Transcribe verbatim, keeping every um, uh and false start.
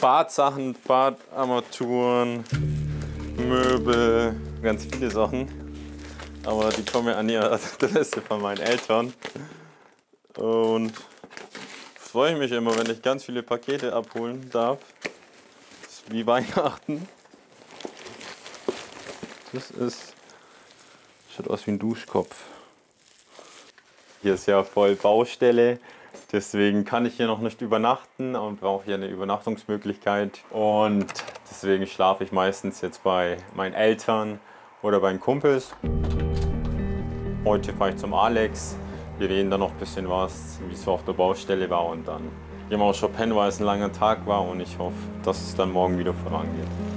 Badsachen, Badarmaturen, Möbel, ganz viele Sachen. Aber die kommen ja an die Adresse von meinen Eltern. Und freue ich mich immer, wenn ich ganz viele Pakete abholen darf. Das ist wie Weihnachten. Das ist, schaut aus wie ein Duschkopf. Hier ist ja voll Baustelle, deswegen kann ich hier noch nicht übernachten und brauche hier eine Übernachtungsmöglichkeit. Und deswegen schlafe ich meistens jetzt bei meinen Eltern oder bei den Kumpels. Heute fahre ich zum Alex. Wir reden dann noch ein bisschen was, wie es so auf der Baustelle war, und dann gehen wir auch schon pennen, weil es ein langer Tag war, und ich hoffe, dass es dann morgen wieder vorangeht.